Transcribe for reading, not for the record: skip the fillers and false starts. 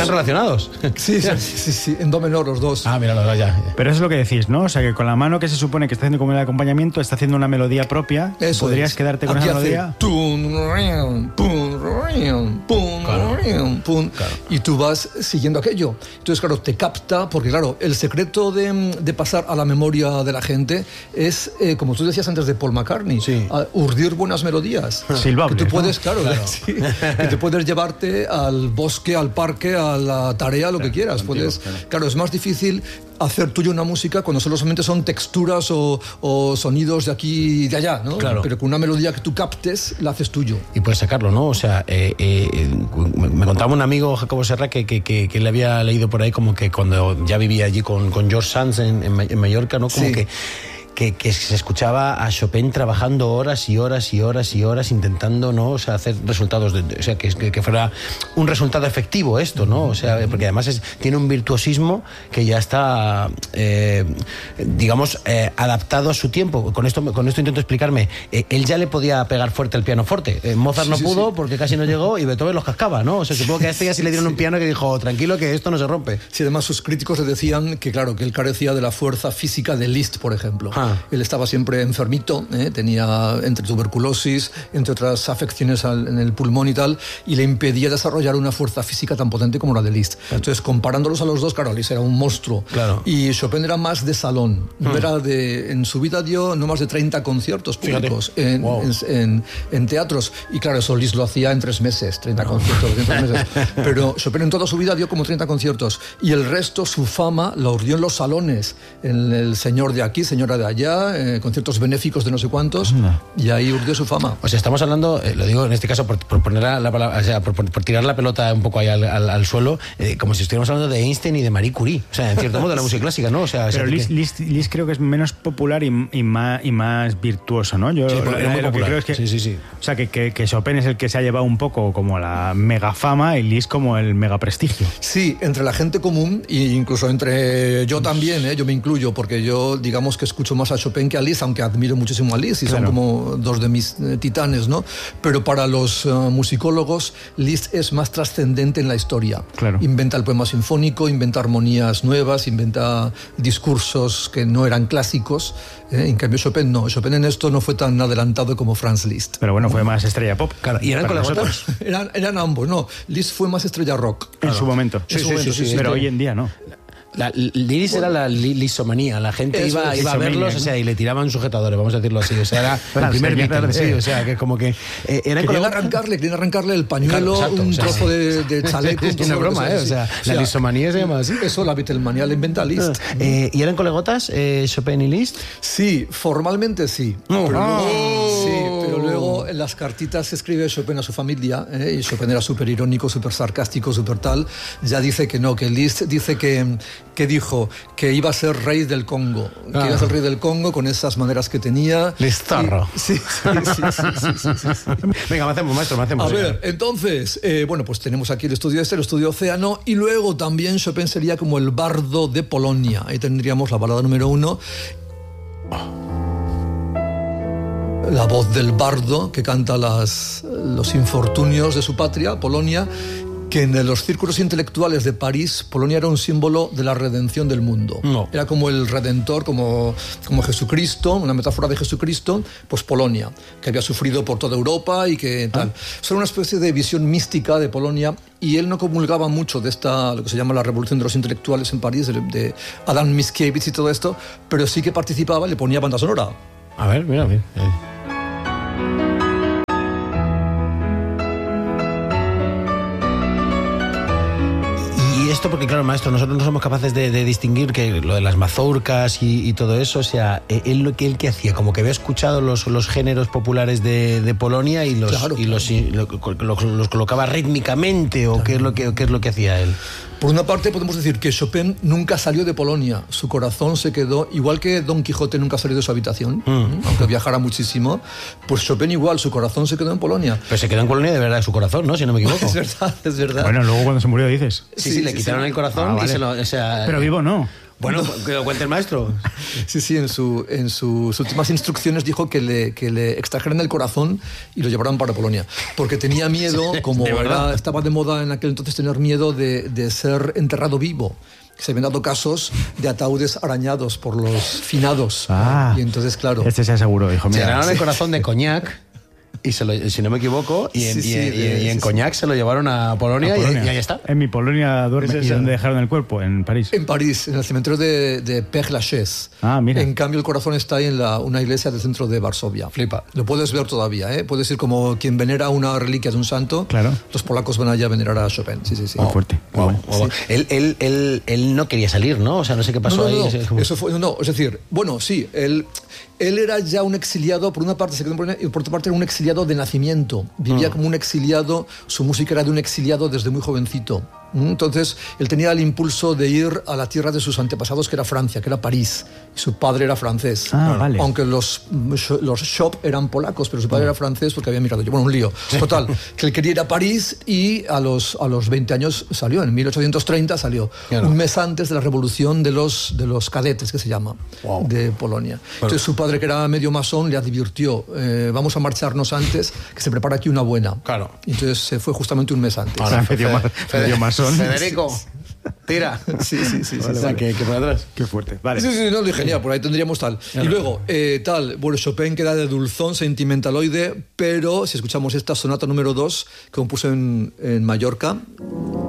relacionados. Sí, en do menor los dos. Mira, los dos ya. Pero eso es lo que decís, ¿no? O sea, que con la mano que se supone que está haciendo como el acompañamiento, está haciendo una melodía propia. Eso ¿Podrías quedarte con aquí esa melodía? Claro. Y tú vas siguiendo aquello. Entonces, claro, te capta, porque claro, el secreto de pasar a la memoria de la gente es, como tú decías antes de Paul McCartney, urdir buenas melodías. Silbables, que tú puedes, ¿no? claro. Sí, que te puedes llevarte al bosque, al parque, a la tarea, lo que quieras. Puedes, claro, es más difícil hacer tuya una música cuando solamente son texturas o sonidos de aquí y de allá, ¿no? Claro. Pero con una melodía que tú captes, la haces tuyo. Y puedes sacarlo, ¿no? O sea, me contaba un amigo, Jacobo Serra, que le había leído por ahí como que cuando ya vivía allí con George Sands en Mallorca, ¿no? Como que se escuchaba a Chopin trabajando horas y horas y horas y horas intentando, ¿no? O sea, hacer resultados, o sea, que fuera un resultado efectivo esto, ¿no? O sea, porque además tiene un virtuosismo que ya está, digamos, adaptado a su tiempo. Con esto intento explicarme. Él ya le podía pegar fuerte al pianoforte. Mozart no pudo porque casi no llegó y Beethoven los cascaba, ¿no? O sea, supongo que a este ya sí le dieron un piano que dijo, tranquilo que esto no se rompe. Sí, además sus críticos le decían que, claro, que él carecía de la fuerza física de Liszt, por ejemplo. Él estaba siempre enfermito, tenía entre tuberculosis, entre otras afecciones en el pulmón y tal, y le impedía desarrollar una fuerza física tan potente como la de Liszt. Entonces, comparándolos a los dos, claro, Liszt era un monstruo. Claro. Y Chopin era más de salón. En su vida dio no más de 30 conciertos públicos en teatros. Y claro, eso Liszt lo hacía en 3 meses, 30 conciertos en 3 meses. Pero Chopin en toda su vida dio como 30 conciertos. Y el resto, su fama, la urdió en los salones. En el señor de aquí, señora de allá, conciertos benéficos de no sé cuántos, y ahí urdió su fama. O sea, estamos hablando, lo digo en este caso por poner la palabra, o sea, por tirar la pelota un poco ahí al suelo, como si estuviéramos hablando de Einstein y de Marie Curie, o sea, en cierto modo de la música clásica, ¿no? O sea, pero Liszt creo que es menos popular y más virtuoso, ¿no? Yo lo que creo es que sí. O sea, que Chopin es el que se ha llevado un poco como la mega fama y Liszt como el mega prestigio. Sí, entre la gente común e incluso entre yo también, yo me incluyo, porque yo digamos que escucho más a Chopin que a Liszt, aunque admiro muchísimo a Liszt y son como dos de mis titanes, ¿no? Pero para los musicólogos, Liszt es más trascendente en la historia. Claro. Inventa el poema sinfónico, inventa armonías nuevas, inventa discursos que no eran clásicos. En cambio, Chopin no. Chopin en esto no fue tan adelantado como Franz Liszt. Pero bueno, fue más estrella pop. Claro, ¿y eran colegotas? Eran ambos, no. Liszt fue más estrella rock. En su momento. Sí, pero hoy en día no. Liszt era la lisomanía, la gente iba a verlos, o sea, y le tiraban sujetadores, vamos a decirlo así, o sea, era el primer Beatle, sí, o sea, que como que querían arrancarle el pañuelo, claro, un trozo de chaleco. Es una broma, o sea, la lisomanía se llama así. Eso, la Beatlemanía la inventa Liszt. ¿Y eran colegotas, Chopin y Liszt? Sí, formalmente sí. Pero luego en las cartitas que escribe Chopin a su familia, y Chopin era súper irónico, súper sarcástico, súper tal, ya dice que no, que Liszt dice que dijo que iba a ser rey del Congo, que iba a ser rey del Congo con esas maneras que tenía. Listarro. Sí. Venga, maestro. A ver, entonces, pues tenemos aquí el estudio Océano, y luego también Chopin sería como el bardo de Polonia. Ahí tendríamos la balada número 1. La voz del bardo que canta los infortunios de su patria, Polonia, que en los círculos intelectuales de París, Polonia era un símbolo de la redención del mundo. No. Era como el redentor, como Jesucristo, una metáfora de Jesucristo, pues Polonia, que había sufrido por toda Europa y que tal. Era una especie de visión mística de Polonia, y él no comulgaba mucho de lo que se llama la revolución de los intelectuales en París, de Adam Mickiewicz y todo esto, pero sí que participaba y le ponía banda sonora. A ver, mira. Esto porque, claro, maestro, nosotros no somos capaces de distinguir que lo de las mazurcas y todo eso, o sea, él que hacía, como que había escuchado los géneros populares de Polonia y los colocaba rítmicamente, o qué es lo que hacía él. Por una parte podemos decir que Chopin nunca salió de Polonia, su corazón se quedó, igual que Don Quijote nunca salió de su habitación, aunque viajara muchísimo, pues Chopin igual, su corazón se quedó en Polonia. Pero se quedó en Polonia de verdad su corazón, ¿no? Si no me equivoco. Es verdad. Bueno, luego cuando se murió dices. Sí, le quitaron el corazón y vale. o sea, pero vivo no. Bueno, que lo cuente el maestro. Sí, en sus últimas instrucciones dijo que le extrajeran el corazón y lo llevaran para Polonia. Porque tenía miedo, como estaba de moda en aquel entonces tener miedo de ser enterrado vivo. Se habían dado casos de ataúdes arañados por los finados. Y entonces, claro... Este se aseguró, dijo, mira... Se ganaron el corazón de coñac... Y si no me equivoco, en Cognac se lo llevaron a Polonia, y ahí está. En mi Polonia duerme. ¿Y dónde dejaron el cuerpo? ¿En París? En París, en el cementerio de Père-Lachaise. Mira. En cambio, el corazón está ahí en una iglesia del centro de Varsovia. Flipa. Lo puedes ver todavía, ¿eh? Puedes ir como quien venera una reliquia de un santo. Claro. Los polacos van allá a venerar a Chopin. Sí. Muy fuerte. Wow. Él no quería salir, ¿no? O sea, no sé qué pasó ahí. Eso fue, es decir, bueno, sí, él era ya un exiliado, por una parte se quedó en Polonia, y por otra parte era un exiliado de nacimiento. Vivía como un exiliado, su música era de un exiliado desde muy jovencito. Entonces, él tenía el impulso de ir a la tierra de sus antepasados, que era Francia, que era París. Y su padre era francés. Vale. Aunque los Chop eran polacos, pero su padre era francés porque había migrado. Bueno, un lío. Total, que él quería ir a París y a los 20 años salió, en 1830 salió. Un mes antes de la revolución de los cadetes, que se llama, de Polonia. Entonces, su padre, que era medio masón, le advirtió, vamos a marcharnos antes, que se prepara aquí una buena. Claro. Y entonces se fue justamente un mes antes. Ahora, medio masón. Federico, tira. Sí. Vale. Que por atrás. Qué fuerte. Vale. Sí, no, genial, por ahí tendríamos tal. Y luego, bueno, Chopin queda de dulzón, sentimentaloide, pero si escuchamos esta sonata número 2, que compuso en Mallorca,